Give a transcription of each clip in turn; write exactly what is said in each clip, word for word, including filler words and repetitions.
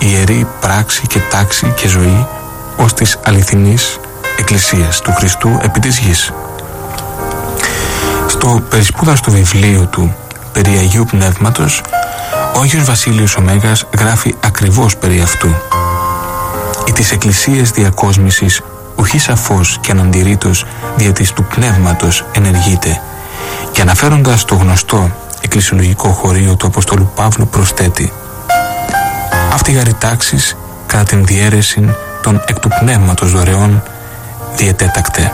ιερή πράξη και τάξη και ζωή ως της αληθινής Εκκλησίας του Χριστού επί της γης. Στο περισπούδαστο βιβλίο του περί Αγίου Πνεύματος, ο Άγιος Βασίλειος Ωμέγας γράφει ακριβώς περί αυτού. «Η της Εκκλησίας διακόσμησης ουχή σαφώς και αναντηρήτως δια της του Πνεύματος ενεργείται», και αναφέροντας το γνωστό εκκλησιολογικό χωρίο του Αποστόλου Παύλου προσθέτει «Αυτή η γαριτάξης κατά την διαίρεση των εκ του Πνεύματος δωρεών διετέτακτε».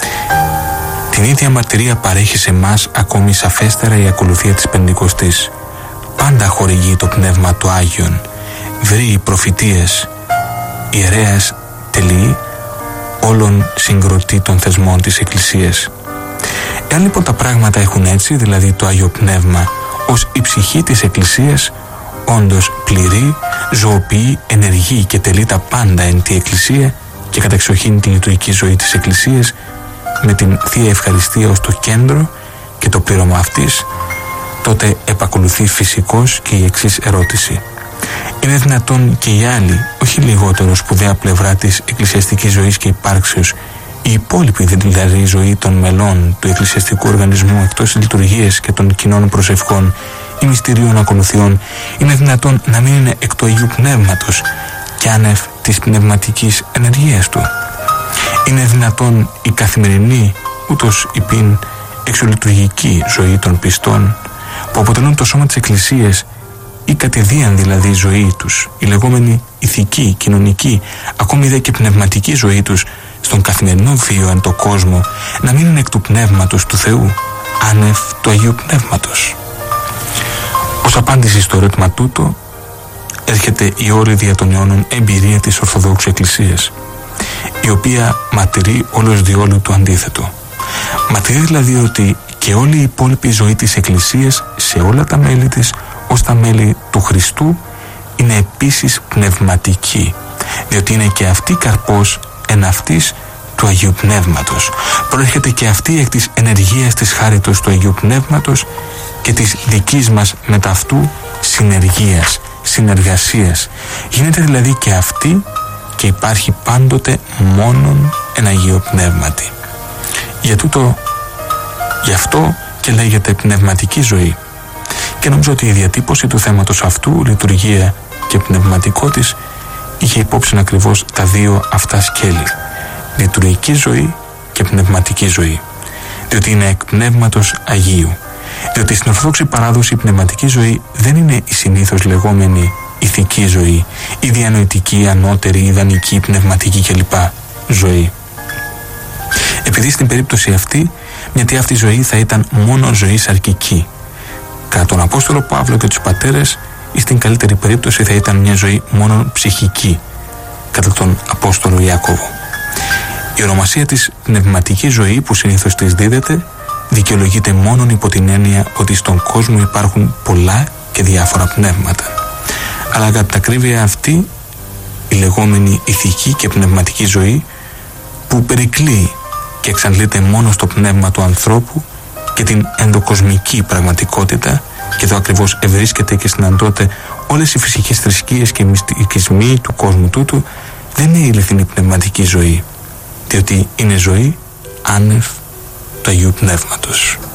Την ίδια μαρτυρία παρέχει σε μας ακόμη σαφέστερα η ακολουθία της Πεντηκοστής. Πάντα χορηγεί το Πνεύμα το Άγιον, βρει προφητείες, ιερέας τελεί όλων συγκροτή των θεσμών της Εκκλησίας. Εάν λοιπόν τα πράγματα έχουν έτσι, δηλαδή το Άγιο Πνεύμα ως η ψυχή της Εκκλησίας, όντως πληρεί, ζωοποιεί, ενεργεί και τελεί τα πάντα εν τη Εκκλησία και κατεξοχήν τη λειτουργική ζωή της Εκκλησίας, με την Θεία Ευχαριστία ως το κέντρο και το πλήρωμα αυτής, τότε επακολουθεί φυσικώς και η εξής ερώτηση: είναι δυνατόν και η άλλη, όχι λιγότερο σπουδαία πλευρά της εκκλησιαστικής ζωής και υπάρξεως, η υπόλοιπη δηλαδή ζωή των μελών του εκκλησιαστικού οργανισμού εκτός της λειτουργίας και των κοινών προσευχών ή μυστηρίων ακολουθιών, είναι δυνατόν να μην είναι εκ του Αγίου Πνεύματος και άνευ της πνευματικής ενεργείας του? Είναι δυνατόν η καθημερινή, ούτως υπήν εξολειτουργική ζωή των πιστών, που αποτελούν το σώμα της Εκκλησίας, η κατηδίαν δηλαδή ζωή τους, η λεγόμενη ηθική, κοινωνική, ακόμη δε και πνευματική ζωή τους στον καθημερινό βίο εν το κόσμο, να μην είναι εκ του Πνεύματος του Θεού, άνευ του Αγίου Πνεύματος? Ως απάντηση στο ερώτημα τούτο έρχεται η όλη δια των αιώνων εμπειρία της Ορθοδόξου Εκκλησίας, η οποία μαρτυρεί όλος διόλου το αντίθετο. Μαρτυρεί δηλαδή ότι και όλη η υπόλοιπη ζωή της Εκκλησίας σε όλα τα μέλη της ως τα μέλη του Χριστού είναι επίσης πνευματική, διότι είναι και αυτή καρπός εν αυτής του Αγίου Πνεύματος. Προέρχεται και αυτή εκ της ενεργείας της χάριτος του Αγίου Πνεύματος και της δικής μας μετά αυτού συνεργίας, συνεργασίας. Γίνεται δηλαδή και αυτή και υπάρχει πάντοτε μόνον εν Αγίο Πνεύματι. Για τούτο, γι' αυτό και λέγεται πνευματική ζωή. Και νομίζω ότι η διατύπωση του θέματος αυτού, λειτουργία και πνευματικό της, είχε υπόψη ακριβώς τα δύο αυτά σκέλη, λειτουργική ζωή και πνευματική ζωή, διότι είναι εκ πνεύματος Αγίου. Διότι στην Ορθόδοξη παράδοση η πνευματική ζωή δεν είναι η συνήθως λεγόμενη ηθική ζωή, η διανοητική, ανώτερη, ιδανική, πνευματική κλπ. Ζωή. Επειδή στην περίπτωση αυτή μια τι αυτή ζωή θα ήταν μόνο ζωή σαρκική. Κατά τον Απόστολο Παύλο και τους πατέρες, ή στην καλύτερη περίπτωση θα ήταν μια ζωή μόνο ψυχική, κατά τον Απόστολο Ιάκωβο. Η ονομασία της πνευματική ζωή που συνήθως της δίδεται δικαιολογείται μόνο υπό την έννοια ότι στον κόσμο υπάρχουν πολλά και διάφορα πνεύματα. Αλλά κατά την ακρίβεια αυτή, η λεγόμενη ηθική και πνευματική ζωή, που περικλεί και εξαντλείται μόνο στο πνεύμα του ανθρώπου και την ενδοκοσμική πραγματικότητα, και εδώ ακριβώς ευρίσκεται και συναντώνται όλες οι φυσικές θρησκείες και οι μυστικισμοί του κόσμου τούτου, δεν είναι η αληθινή πνευματική ζωή, διότι είναι ζωή άνευ του Αγίου Πνεύματος.